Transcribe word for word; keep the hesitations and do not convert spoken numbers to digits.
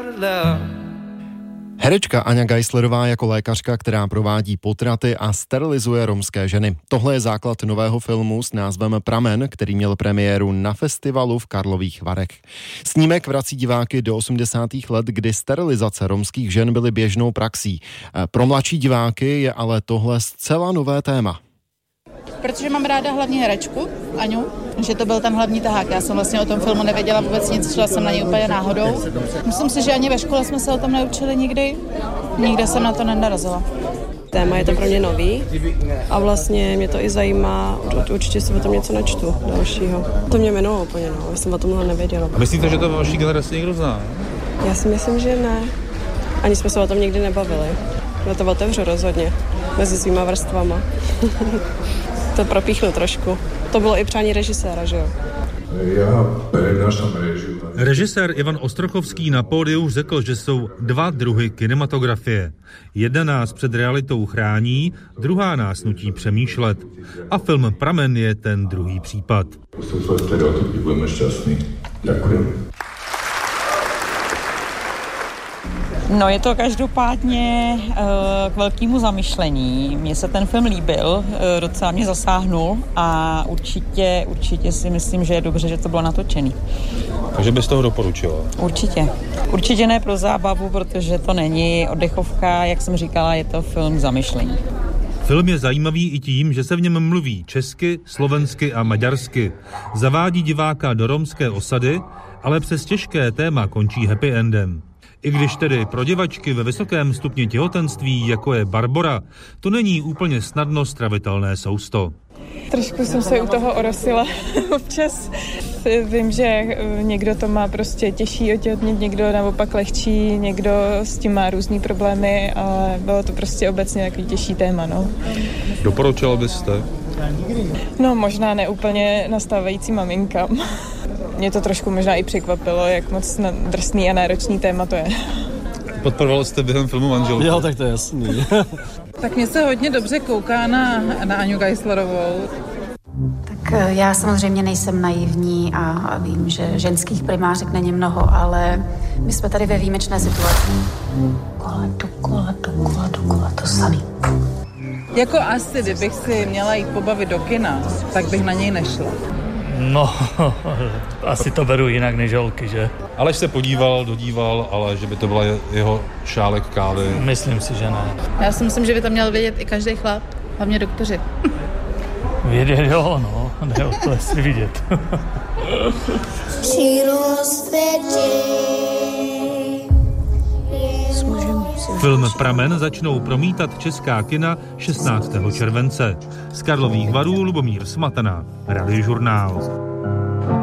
Herečka Aňa Geislerová jako lékařka, která provádí potraty a sterilizuje romské ženy. Tohle je základ nového filmu s názvem Pramen, který měl premiéru na festivalu v Karlových Varech. Snímek vrací diváky do osmdesátých let, kdy sterilizace romských žen byly běžnou praxí. Pro mladší diváky je ale tohle zcela nové téma. Protože mám ráda hlavní herečku, Aňu, že to byl ten hlavní tahák. Já jsem vlastně o tom filmu nevěděla vůbec nic, šla jsem na něj úplně náhodou. Myslím si, že ani ve škole jsme se o tom neučili nikdy. Nikde jsem na to nenarazila. Téma je to pro mě nový a vlastně mě to i zajímá, určitě si o tom něco načtu dalšího. To mě minulo úplně, no, já jsem o tomhle nevěděla. A myslíte, že to vaší generaci někdo zná? Já si myslím, že ne. Ani jsme se o tom nikdy nebavili. Já to otevřu rozhodně, mezi svýma vrstvama. To propíchnu trošku. To bylo i přání režiséra, že jo? Já přednáším režiu. Režisér Ivan Ostrochovský na pódiu řekl, že jsou dva druhy kinematografie. Jedna nás před realitou chrání, druhá nás nutí přemýšlet. A film Pramen je ten druhý případ. Pustil svoje stereotypy, budeme šťastní. Děkuji. No, je to každopádně uh, k velkému zamyšlení. Mně se ten film líbil, uh, docela mě zasáhnul a určitě, určitě si myslím, že je dobře, že to bylo natočený. Takže bys toho doporučila? Určitě. Určitě ne pro zábavu, protože to není oddechovka, jak jsem říkala, je to film k zamyšlení. Film je zajímavý i tím, že se v něm mluví česky, slovensky a maďarsky. Zavádí diváka do romské osady, ale přes těžké téma končí happy endem. I když tedy pro děvačky ve vysokém stupni těhotenství, jako je Barbora, to není úplně snadno stravitelné sousto. Trošku jsem se u toho orosila občas. Vím, že někdo to má prostě těžší otěhotnět, někdo naopak lehčí, někdo s tím má různý problémy, ale bylo to prostě obecně takový těžší téma, no. Doporučila byste? No, možná ne úplně nastávající maminkám. Mě to trošku možná i překvapilo, jak moc drsný a náročný téma to je. Podporoval jste během filmu manželku? Jo, tak to je jasný. Tak mě se hodně dobře kouká na, na Aňu Geislerovou. Tak já samozřejmě nejsem naivní a vím, že ženských primářek není mnoho, ale my jsme tady ve výjimečné situaci. Kola, dokola, dokola, dokola, to samý. Jako asi, kdybych si měla jít pobavit do kina, tak bych na něj nešla. No, asi to beru jinak než holky, že? Aleš se podíval, dodíval, ale že by to byla jeho šálek kávy. Myslím si, že ne. Já si myslím, že by to měl vědět i každý chlap, hlavně doktoři. Vědět jo, no, ne o to jestli vidět. Film Pramen začnou promítat česká kina šestnáctého července. Z Karlových Varů Lubomír Smatana, Radiožurnál.